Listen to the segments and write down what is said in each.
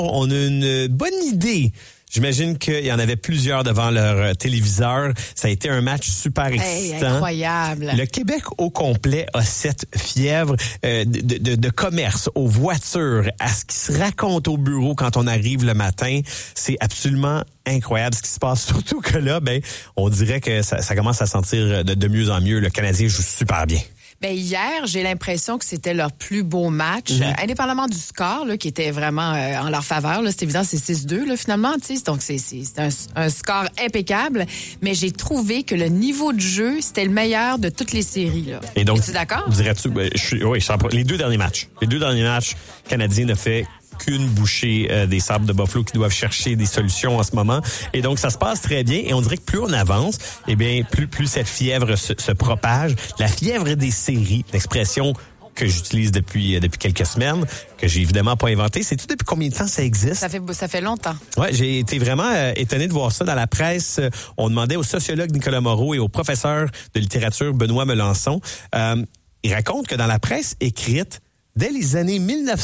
On a une bonne idée. J'imagine qu'il y en avait plusieurs devant leur téléviseur. Ça a été un match super excitant. Incroyable. Le Québec au complet a cette fièvre de commerce, aux voitures, à ce qui se raconte au bureau quand on arrive le matin. C'est absolument incroyable ce qui se passe. Surtout que là, on dirait que ça commence à sentir de mieux en mieux. Le Canadien joue super bien. Ben hier, j'ai l'impression que c'était leur plus beau match, indépendamment du score là, qui était vraiment en leur faveur. Là, c'est évident, c'est 6-2 là, finalement. Donc c'est un score impeccable. Mais j'ai trouvé que le niveau de jeu, c'était le meilleur de toutes les séries. Là. Et donc, es-tu d'accord? Dirais-tu? Les deux derniers matchs. Les deux derniers matchs, le Canadien ne fait qu'une bouchée des Sabres de Buffalo qui doivent chercher des solutions en ce moment. Et donc, ça se passe très bien. Et on dirait que plus on avance, plus cette fièvre se propage. La fièvre des séries, l'expression que j'utilise depuis quelques semaines, que j'ai évidemment pas inventée. Sais-tu depuis combien de temps ça existe? Ça fait longtemps. Ouais, j'ai été vraiment étonné de voir ça dans la presse. On demandait au sociologue Nicolas Moreau et au professeur de littérature Benoît Melançon. Il raconte que dans la presse écrite, dès les années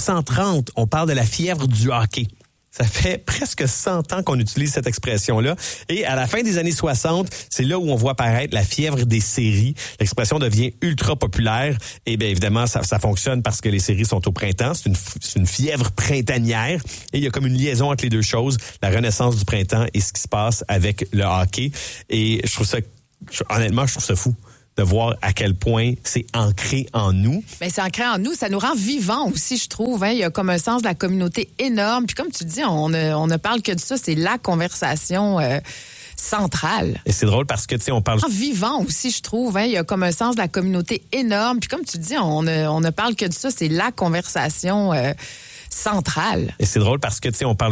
1930, on parle de la fièvre du hockey. Ça fait presque 100 ans qu'on utilise cette expression-là. Et à la fin des années 60, c'est là où on voit apparaître la fièvre des séries. L'expression devient ultra populaire. Et bien évidemment, ça fonctionne parce que les séries sont au printemps. C'est une fièvre printanière. Et il y a comme une liaison entre les deux choses, la renaissance du printemps et ce qui se passe avec le hockey. Et honnêtement, je trouve ça fou de voir à quel point c'est ancré en nous. Mais c'est ancré en nous, ça nous rend vivants aussi, je trouve. Il y a comme un sens de la communauté énorme. Puis comme tu dis, on ne parle que de ça, c'est la conversation centrale. Et c'est drôle parce que, tu sais, on parle... Vivant aussi, je trouve. Il y a comme un sens de la communauté énorme. Puis comme tu dis, on ne parle que de ça, c'est la conversation centrale. Et c'est drôle parce que, tu sais, on parle